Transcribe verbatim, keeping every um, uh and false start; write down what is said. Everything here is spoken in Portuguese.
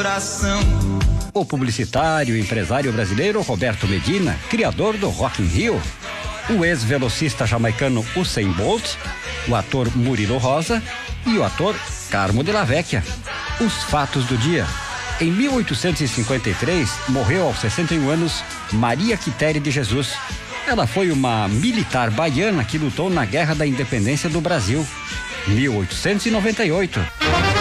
coração. O publicitário e empresário brasileiro Roberto Medina, criador do Rock in Rio. O ex-velocista jamaicano Usain Bolt, o ator Murilo Rosa e o ator Carmo de la Vecchia. Os fatos do dia. Em mil oitocentos e cinquenta e três, morreu aos sessenta e um anos Maria Quitéria de Jesus. Ela foi uma militar baiana que lutou na Guerra da Independência do Brasil. mil oitocentos e noventa e oito.